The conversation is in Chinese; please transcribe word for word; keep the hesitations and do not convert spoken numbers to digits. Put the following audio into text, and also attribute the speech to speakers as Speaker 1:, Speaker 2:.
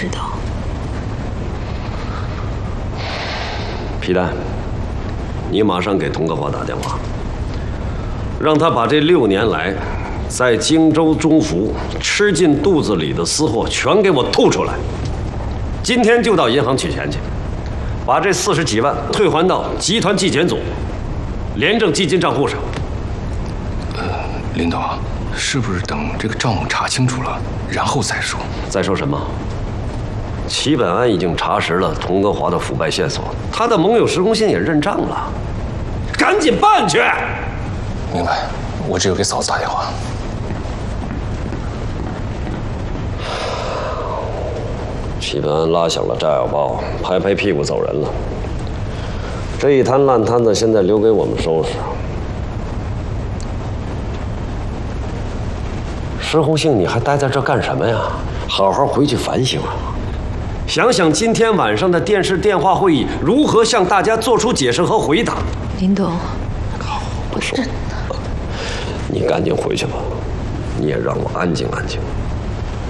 Speaker 1: 知道。
Speaker 2: 皮蛋，你马上给佟克华打电话，让他把这六年来在荆州中福吃进肚子里的私货全给我吐出来。今天就到银行取钱去，把这四十几万退还到集团纪检组廉政基金账户上。
Speaker 3: 呃，领导，是不是等这个账目查清楚了，然后再说？
Speaker 2: 再说什么？齐本安已经查实了佟克华的腐败线索，他的盟友石红信也认账了，赶紧办去！
Speaker 3: 明白，我只有给嫂子打电话。
Speaker 2: 齐本安拉响了炸药包，拍拍屁股走人了。这一摊烂摊子现在留给我们收拾。石红杏，你还待在这干什么呀？好好回去反省啊！想想今天晚上的电视电话会议，如何向大家做出解释和回答。
Speaker 1: 林董，
Speaker 2: 不说，你赶紧回去吧，你也让我安静安静。